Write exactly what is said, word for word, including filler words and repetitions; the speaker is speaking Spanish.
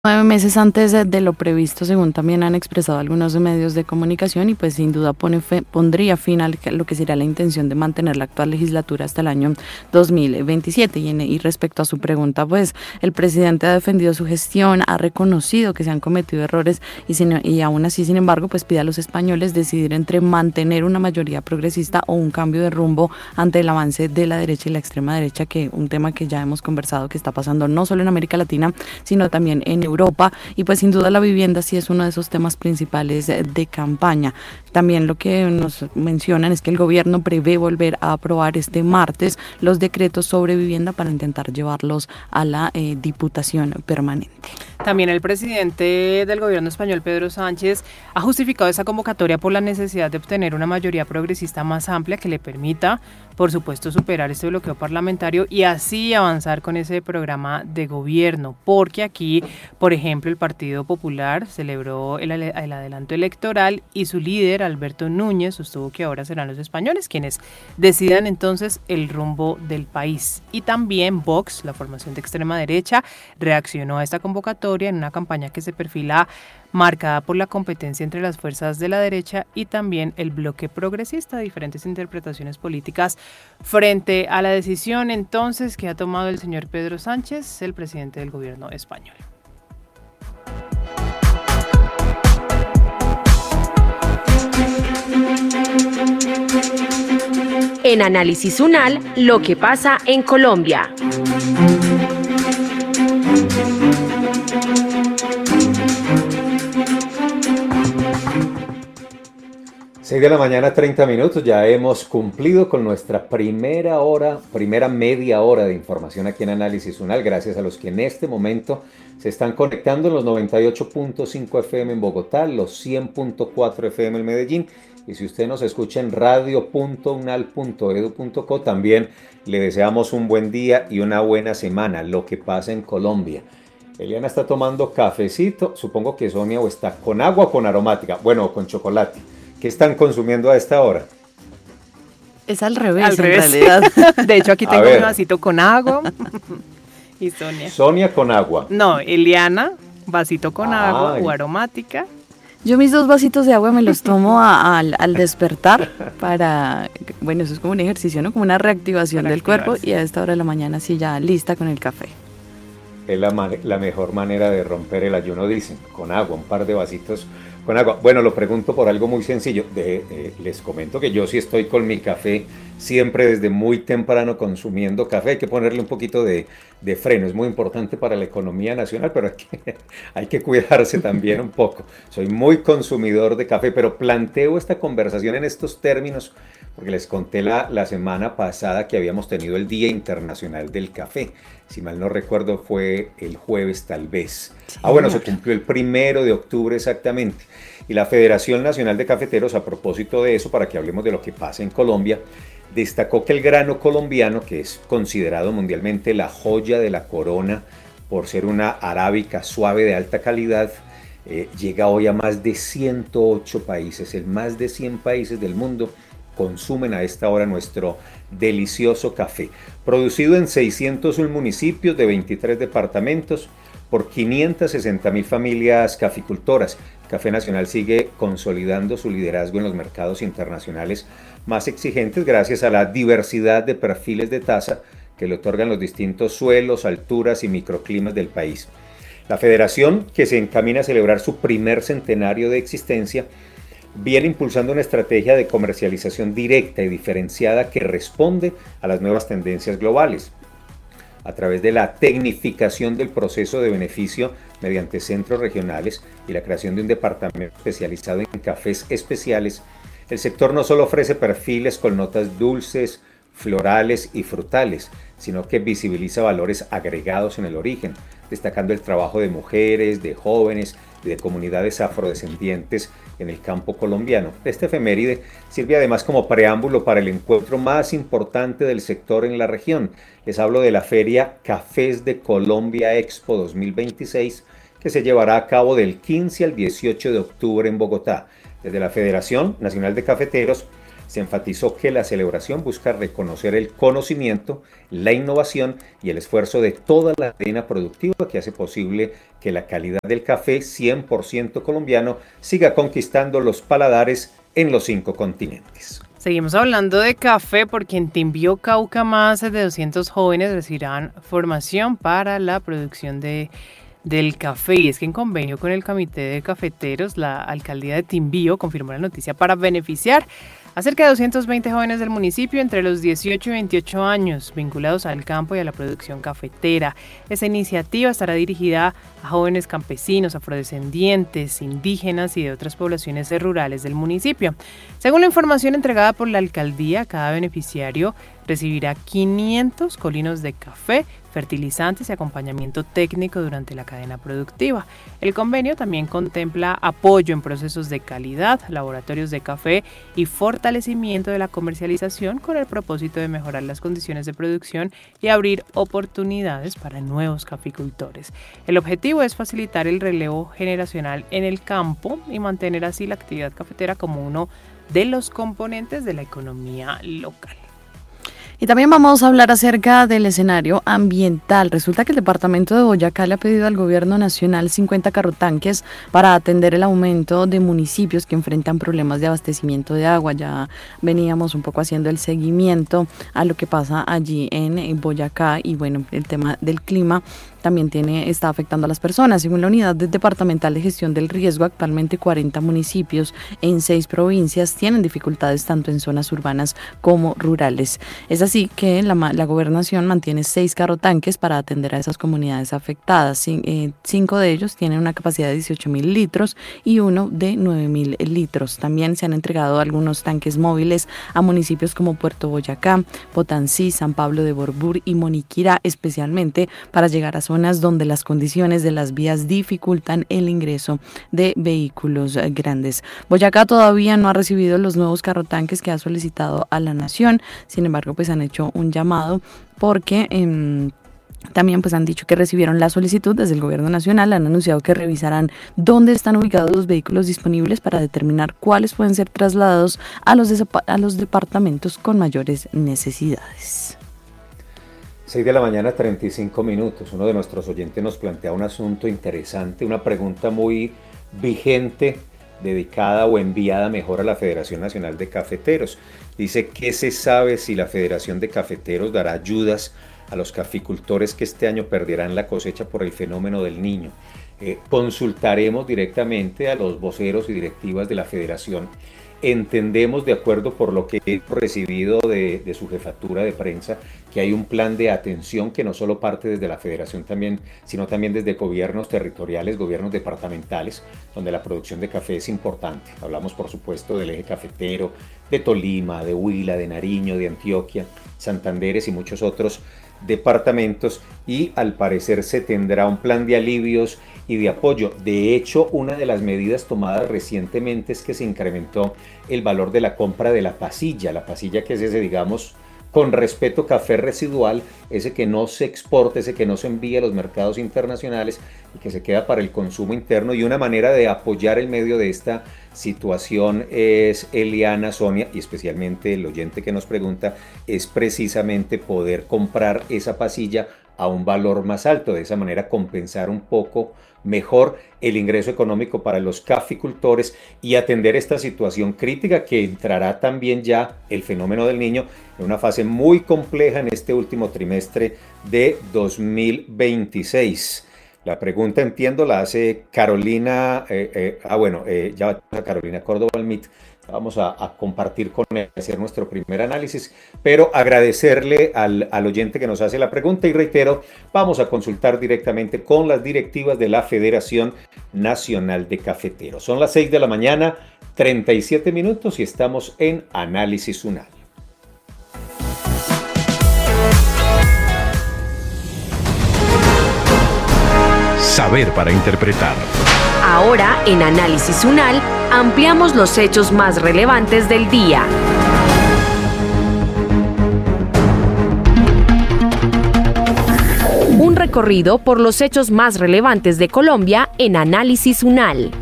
Nueve meses antes de, de lo previsto, según también han expresado algunos medios de comunicación, y pues sin duda pone fe, pondría fin a lo que sería la intención de mantener la actual legislatura hasta el año dos mil veintisiete. Y, en, y respecto a su pregunta, pues el presidente ha defendido su gestión, ha reconocido que se han cometido errores y, sin, y aún así, sin embargo, pues pide a los españoles decidir entre mantener una mayoría progresista o un cambio de rumbo ante el avance de la derecha y la extrema derecha, que un tema que ya hemos conversado que está pasando no solo en América Latina, sino también en Europa. Y pues sin duda la vivienda sí es uno de esos temas principales de campaña. También lo que nos mencionan es que el gobierno prevé volver a aprobar este martes los decretos sobre vivienda para intentar llevarlos a la eh, Diputación Permanente. También el presidente del gobierno español, Pedro Sánchez, ha justificado esa convocatoria por la necesidad de obtener una mayoría progresista más amplia que le permita, por supuesto, superar este bloqueo parlamentario y así avanzar con ese programa de gobierno, porque aquí, por ejemplo, el Partido Popular celebró el, el adelanto electoral y su líder, Alberto Núñez, sostuvo que ahora serán los españoles quienes decidan entonces el rumbo del país. Y también Vox, la formación de extrema derecha, reaccionó a esta convocatoria en una campaña que se perfila marcada por la competencia entre las fuerzas de la derecha y también el bloque progresista, diferentes interpretaciones políticas frente a la decisión entonces que ha tomado el señor Pedro Sánchez, el presidente del gobierno español. En Análisis UNAL, lo que pasa en Colombia. seis de la mañana, treinta minutos, ya hemos cumplido con nuestra primera hora, primera media hora de información aquí en Análisis UNAL, gracias a los que en este momento se están conectando en los noventa y ocho punto cinco F M en Bogotá, los cien punto cuatro F M en Medellín, y si usted nos escucha en radio punto unal punto edu punto co, también le deseamos un buen día y una buena semana, lo que pasa en Colombia. Eliana está tomando cafecito, supongo que Sonia o está con agua o con aromática, bueno, con chocolate. ¿Qué están consumiendo a esta hora? Es al revés, al en revés. realidad. De hecho, aquí tengo un vasito con agua y Sonia. Sonia con agua. No, Eliana, vasito con ah, agua o aromática. Yo mis dos vasitos de agua me los tomo a, a, al, al despertar para, bueno, eso es como un ejercicio, ¿no? Como una reactivación para del cuerpo, y a esta hora de la mañana sí ya lista con el café. Es la, la mejor manera de romper el ayuno, dicen, con agua, un par de vasitos con agua. Bueno, lo pregunto por algo muy sencillo. De, eh, les comento que yo sí estoy con mi café, siempre desde muy temprano consumiendo café. Hay que ponerle un poquito de, de freno, es muy importante para la economía nacional, pero hay que, hay que cuidarse también un poco. Soy muy consumidor de café, pero planteo esta conversación en estos términos porque les conté la, la semana pasada que habíamos tenido el Día Internacional del Café. Si mal no recuerdo, fue el jueves tal vez. Sí, ah, bueno, se cumplió el primero de octubre exactamente. Y la Federación Nacional de Cafeteros, a propósito de eso, para que hablemos de lo que pasa en Colombia, destacó que el grano colombiano, que es considerado mundialmente la joya de la corona por ser una arábica suave de alta calidad, eh, llega hoy a más de ciento ocho países. En más de cien países del mundo consumen a esta hora nuestro delicioso café, producido en seiscientos uno municipios de veintitrés departamentos por quinientas sesenta mil familias caficultoras. El Café Nacional sigue consolidando su liderazgo en los mercados internacionales más exigentes gracias a la diversidad de perfiles de taza que le otorgan los distintos suelos, alturas y microclimas del país. La federación, que se encamina a celebrar su primer centenario de existencia, viene impulsando una estrategia de comercialización directa y diferenciada que responde a las nuevas tendencias globales. A través de la tecnificación del proceso de beneficio mediante centros regionales y la creación de un departamento especializado en cafés especiales, el sector no solo ofrece perfiles con notas dulces, florales y frutales, sino que visibiliza valores agregados en el origen, destacando el trabajo de mujeres, de jóvenes y de comunidades afrodescendientes en el campo colombiano. Este efeméride sirve además como preámbulo para el encuentro más importante del sector en la región. Les hablo de la feria Cafés de Colombia Expo dos mil veintiséis, que se llevará a cabo del quince al dieciocho de octubre en Bogotá. Desde la Federación Nacional de Cafeteros se enfatizó que la celebración busca reconocer el conocimiento, la innovación y el esfuerzo de toda la cadena productiva que hace posible que la calidad del café cien por ciento colombiano siga conquistando los paladares en los cinco continentes. Seguimos hablando de café porque en Timbío, Cauca, más de doscientos jóvenes recibirán formación para la producción de del café, y es que en convenio con el Comité de Cafeteros, la Alcaldía de Timbío confirmó la noticia para beneficiar a cerca de doscientos veinte jóvenes del municipio entre los dieciocho y veintiocho años vinculados al campo y a la producción cafetera. Esta iniciativa estará dirigida a jóvenes campesinos, afrodescendientes, indígenas y de otras poblaciones rurales del municipio. Según la información entregada por la alcaldía, cada beneficiario recibirá quinientos colinos de café, fertilizantes y acompañamiento técnico durante la cadena productiva. El convenio también contempla apoyo en procesos de calidad, laboratorios de café y fortalecimiento de la comercialización con el propósito de mejorar las condiciones de producción y abrir oportunidades para nuevos caficultores. El objetivo es facilitar el relevo generacional en el campo y mantener así la actividad cafetera como uno de los componentes de la economía local. Y también vamos a hablar acerca del escenario ambiental. Resulta que el departamento de Boyacá le ha pedido al gobierno nacional cincuenta carrotanques para atender el aumento de municipios que enfrentan problemas de abastecimiento de agua. Ya veníamos un poco haciendo el seguimiento a lo que pasa allí en, en Boyacá, y bueno, el tema del clima también tiene, está afectando a las personas. Según la Unidad Departamental de Gestión del Riesgo, actualmente cuarenta municipios en seis provincias tienen dificultades tanto en zonas urbanas como rurales. Es así que la, la gobernación mantiene seis carrotanques para atender a esas comunidades afectadas. Cin, eh, cinco de ellos tienen una capacidad de dieciocho mil litros y uno de nueve mil litros. También se han entregado algunos tanques móviles a municipios como Puerto Boyacá, Potancí, San Pablo de Borbur y Moniquirá, especialmente para llegar a zonas donde las condiciones de las vías dificultan el ingreso de vehículos grandes. Boyacá todavía no ha recibido los nuevos carrotanques que ha solicitado a la nación. Sin embargo, pues han hecho un llamado porque eh, también pues han dicho que recibieron la solicitud desde el gobierno nacional. Han anunciado que revisarán dónde están ubicados los vehículos disponibles para determinar cuáles pueden ser trasladados a los, a los departamentos con mayores necesidades. seis de la mañana, treinta y cinco minutos. Uno de nuestros oyentes nos plantea un asunto interesante, una pregunta muy vigente, dedicada o enviada mejor a la Federación Nacional de Cafeteros. Dice, ¿qué se sabe si la Federación de Cafeteros dará ayudas a los caficultores que este año perderán la cosecha por el fenómeno del Niño? Eh, consultaremos directamente a los voceros y directivas de la Federación. Entendemos, de acuerdo por lo que he recibido de, de su jefatura de prensa, que hay un plan de atención que no solo parte desde la federación también, sino también desde gobiernos territoriales, gobiernos departamentales, donde la producción de café es importante. Hablamos, por supuesto, del eje cafetero, de Tolima, de Huila, de Nariño, de Antioquia, Santanderes y muchos otros departamentos, y al parecer se tendrá un plan de alivios y de apoyo. De hecho, una de las medidas tomadas recientemente es que se incrementó el valor de la compra de la pasilla, la pasilla que es ese, digamos, con respeto, café residual, ese que no se exporta, ese que no se envía a los mercados internacionales y que se queda para el consumo interno. Y una manera de apoyar el medio de esta situación es, Eliana, Sonia, y especialmente el oyente que nos pregunta, es precisamente poder comprar esa pasilla a un valor más alto, de esa manera compensar un poco mejor el ingreso económico para los caficultores y atender esta situación crítica que entrará también ya el fenómeno del Niño en una fase muy compleja en este último trimestre de dos mil veintiséis. La pregunta, entiendo, la hace Carolina, eh, eh, ah bueno, eh, ya va Carolina Córdoba al M I T. Vamos a, a compartir con él, hacer nuestro primer análisis, pero agradecerle al, al oyente que nos hace la pregunta y reitero, vamos a consultar directamente con las directivas de la Federación Nacional de Cafeteros. Son las seis de la mañana, treinta y siete minutos y estamos en Análisis Unal. Saber para interpretar. Ahora, en Análisis Unal, ampliamos los hechos más relevantes del día. Un recorrido por los hechos más relevantes de Colombia en Análisis Unal.